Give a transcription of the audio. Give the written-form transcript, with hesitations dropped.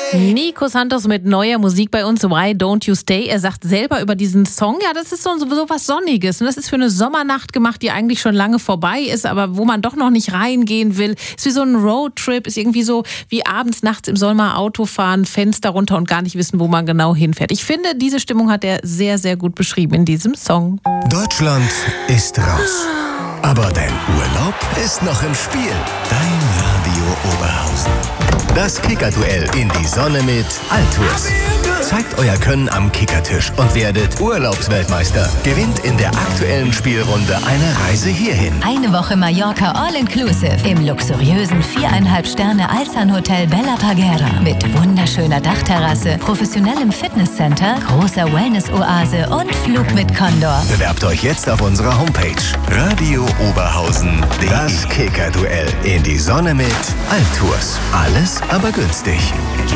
Nico Santos mit neuer Musik bei uns, Why Don't You Stay? Er sagt selber über diesen Song, ja, das ist so was Sonniges. Und das ist für eine Sommernacht gemacht, die eigentlich schon lange vorbei ist, aber wo man doch noch nicht reingehen will. Ist wie so ein Roadtrip, ist irgendwie so wie abends, nachts im Sommer Auto fahren, Fenster runter und gar nicht wissen, wo man genau hinfährt. Ich finde, diese Stimmung hat er sehr, sehr gut beschrieben in diesem Song. Deutschland ist raus. Aber dein Urlaub ist noch im Spiel. Dein Radio Oberhausen. Das Kickerduell in die Sonne mit Altours. Zeigt euer Können am Kickertisch und werdet Urlaubsweltmeister. Gewinnt in der aktuellen Spielrunde eine Reise hierhin. Eine Woche Mallorca All-Inclusive im luxuriösen 4,5 Sterne Alsan Hotel Bella Parguera mit wunderschöner Dachterrasse, professionellem Fitnesscenter, großer Wellness-Oase und Flug mit Condor. Bewerbt euch jetzt auf unserer Homepage radiooberhausen.de. Das Kickerduell in die Sonne mit Altours. Alles aber günstig.